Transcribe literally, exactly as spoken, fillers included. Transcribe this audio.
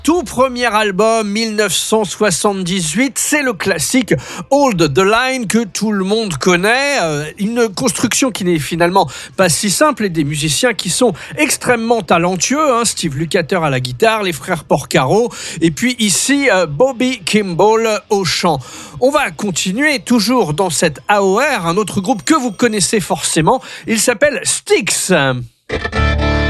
Tout premier album, mille neuf cent soixante-dix-huit, c'est le classique Hold the Line que tout le monde connaît. Euh, une construction qui n'est finalement pas si simple et des musiciens qui sont extrêmement talentueux. Hein, Steve Lukather à la guitare, les frères Porcaro et puis ici euh, Bobby Kimball au chant. On va continuer toujours dans cette A O R, un autre groupe que vous connaissez forcément. Il s'appelle Styx.